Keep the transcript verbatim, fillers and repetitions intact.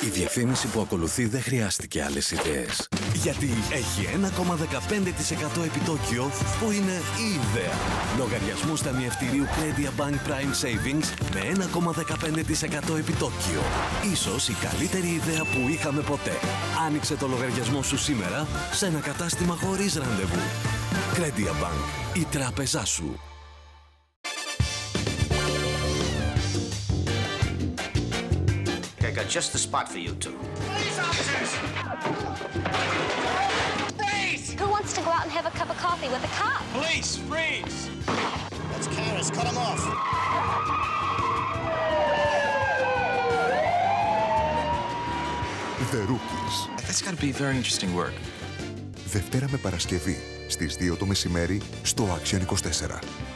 Η διαφήμιση που ακολουθεί δεν χρειάστηκε άλλες ιδέες. Γιατί έχει ένα κόμμα δεκαπέντε τοις εκατό επιτόκιο που είναι η ιδέα. Λογαριασμούς ταμιευτηρίου Credit Bank Prime Savings με ένα κόμμα δεκαπέντε τοις εκατό επιτόκιο. Ίσως η καλύτερη ιδέα που είχαμε ποτέ. Άνοιξε το λογαριασμό σου σήμερα σε ένα κατάστημα χωρίς ραντεβού. Credit Bank, η τράπεζά σου. I got just the spot for you two. Police officers! Freeze! Who wants to go out and have a cup of coffee with a cop? Police, freeze! That's Karis, cut him off. The Rookies. That's got to be very interesting work. Δευτέρα με Παρασκευή στις δύο το μεσημέρι στο Action είκοσι τέσσερα.